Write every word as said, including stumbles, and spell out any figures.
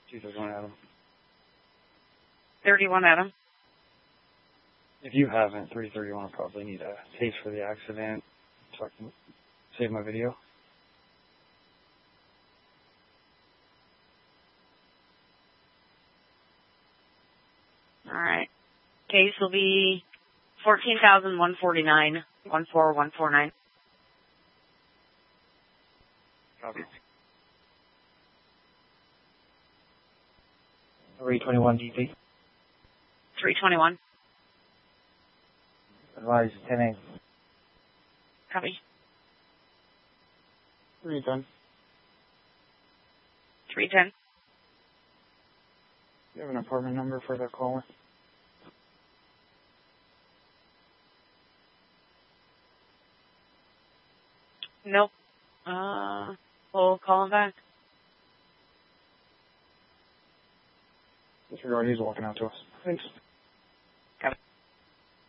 two thirty-one Adam. thirty-one Adam. If you haven't, three thirty-one will probably need a case for the accident so I can save my video. Alright. Case will be fourteen thousand one forty-nine, one four one four nine. Copy. three twenty-one D P. three twenty-one. Advise ten eight. Copy. three ten. three ten. You have an apartment number for the caller? Nope. Uh, we'll call him back. Disregard, he's walking out to us. Thanks.